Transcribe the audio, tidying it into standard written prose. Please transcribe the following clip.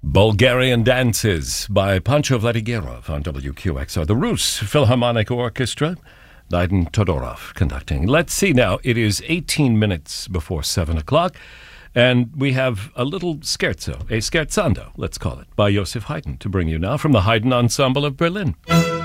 Bulgarian Dances by Pancho Vladimирov on WQXR. The Rus Philharmonic Orchestra, Leiden Todorov conducting. Let's see now. It is 18 minutes before 7 o'clock, and we have a little scherzo, a scherzando, let's call it, by Joseph Haydn to bring you now from the Haydn Ensemble of Berlin.